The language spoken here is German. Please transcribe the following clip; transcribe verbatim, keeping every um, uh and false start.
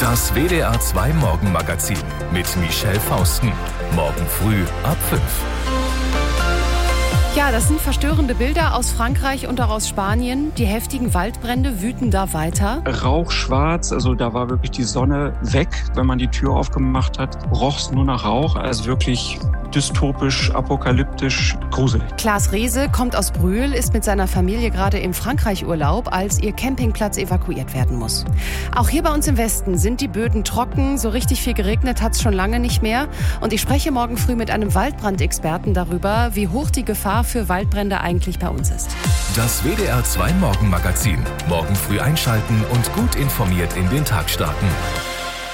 Das W D R zwei Morgenmagazin mit Michelle Fausten. Morgen früh ab fünf. Ja, das sind verstörende Bilder aus Frankreich und auch aus Spanien. Die heftigen Waldbrände wüten da weiter. Rauchschwarz, also da war wirklich die Sonne weg. Wenn man die Tür aufgemacht hat, roch es nur nach Rauch. Also wirklich dystopisch, apokalyptisch, gruselig. Klaas Reese kommt aus Brühl, ist mit seiner Familie gerade im Frankreich-Urlaub, als ihr Campingplatz evakuiert werden muss. Auch hier bei uns im Westen sind die Böden trocken. So richtig viel geregnet hat es schon lange nicht mehr. Und ich spreche morgen früh mit einem Waldbrandexperten darüber, wie hoch die Gefahr für Waldbrände eigentlich bei uns ist. Das W D R zwei Morgenmagazin. Morgen früh einschalten und gut informiert in den Tag starten.